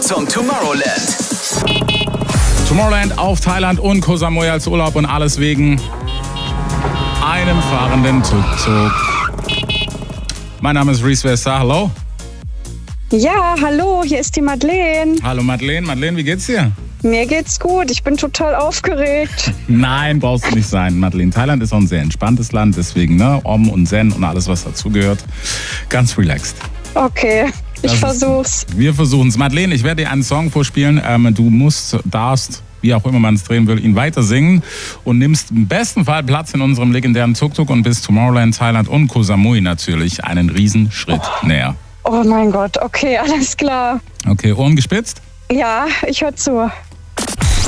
zum Tomorrowland. Tomorrowland auf Thailand und Koh Samui als Urlaub und alles wegen einem fahrenden Tuk-Tuk. Mein Name ist Reese Wester, hallo. Ja, hallo, hier ist die Madeleine. Hallo Madeleine. Madeleine, wie geht's dir? Mir geht's gut, ich bin total aufgeregt. Nein, brauchst du nicht sein, Madeleine. Thailand ist auch ein sehr entspanntes Land, deswegen Om und Zen und alles, was dazugehört. Ganz relaxed. Okay, ich versuch's. Wir versuchen's. Madeleine, ich werde dir einen Song vorspielen. Du darfst, wie auch immer man es drehen will, ihn weiter singen und nimmst im besten Fall Platz in unserem legendären Tuk-Tuk und bis Tomorrowland, Thailand und Koh Samui natürlich einen Riesenschritt näher. Oh mein Gott, okay, alles klar. Okay, Ohren gespitzt? Ja, ich höre zu.